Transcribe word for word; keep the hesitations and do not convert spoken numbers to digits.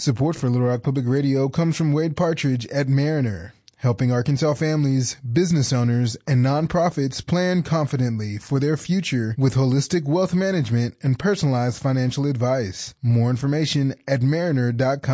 Support for Little Rock Public Radio comes from Wade Partridge at Mariner, helping Arkansas families, business owners, and nonprofits plan confidently for their future with holistic wealth management and personalized financial advice. More information at mariner dot com.